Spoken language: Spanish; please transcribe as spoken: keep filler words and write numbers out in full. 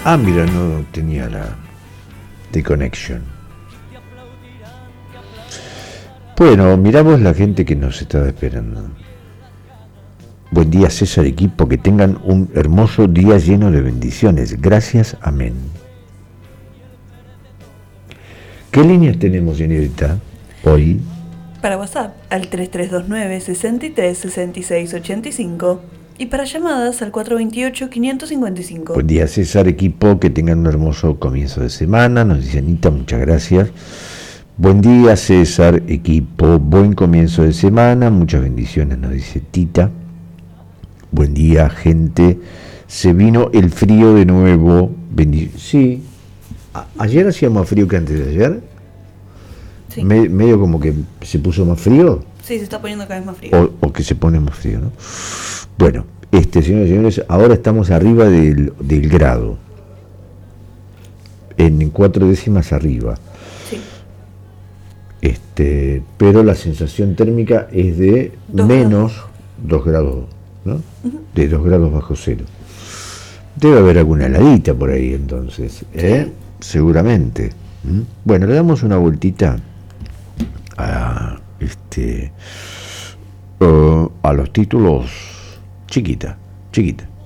Ah, mira, no tenía la de conexión. Bueno, miramos la gente que nos estaba esperando. Buen día, César, equipo, que tengan un hermoso día lleno de bendiciones. Gracias, amén. ¿Qué líneas tenemos, señorita, hoy? Para WhatsApp al tres tres dos nueve, seis tres, seis seis ocho cinco y para llamadas al cuatro dos ocho, cinco cinco cinco. Buen día, César, equipo, que tengan un hermoso comienzo de semana. Nos dice Anita, muchas gracias. Buen día, César, equipo, buen comienzo de semana, muchas bendiciones, nos dice Tita. Buen día, gente. Se vino el frío de nuevo. Bendi- sí. A- ayer hacía más frío que antes de ayer. Sí. Me- medio como que se puso más frío. Sí, se está poniendo cada vez más frío. O, o que se pone más frío, ¿no? Bueno, este, señores y señores, ahora estamos arriba del, del grado. En cuatro décimas arriba. Sí. Este, pero la sensación térmica es de Dos menos dos grados, ¿no? Ujú. De dos grados bajo cero. Debe haber alguna heladita por ahí entonces, ¿eh? Sí. Seguramente. ¿Mm? Bueno, le damos una vueltita a este uh, a los títulos chiquita, chiquita.